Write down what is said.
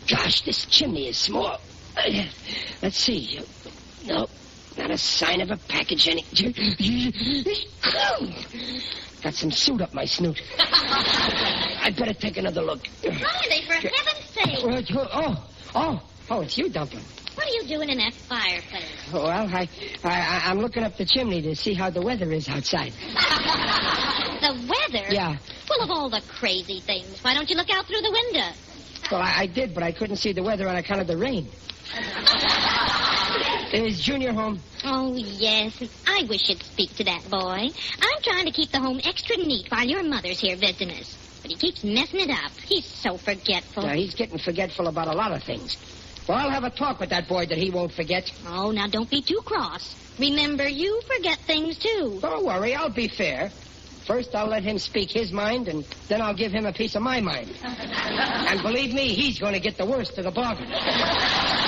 gosh, this chimney is small. Let's see. No, not a sign of a package. Got some soot up my snoot. I'd better take another look. Riley, for heaven's sake. Oh, it's you, Dumpling. What are you doing in that fireplace? Well, I'm looking up the chimney to see how the weather is outside. The weather? Yeah. Full of all the crazy things. Why don't you look out through the window? Well, I did, but I couldn't see the weather on account of the rain. Is Junior home? Oh, yes. I wish you'd speak to that boy. I'm trying to keep the home extra neat while your mother's here visiting us. But he keeps messing it up. He's so forgetful. Yeah, he's getting forgetful about a lot of things. Well, I'll have a talk with that boy that he won't forget. Oh, now don't be too cross. Remember, you forget things, too. Don't worry, I'll be fair. First, I'll let him speak his mind, and then I'll give him a piece of my mind. And believe me, he's going to get the worst of the bargain.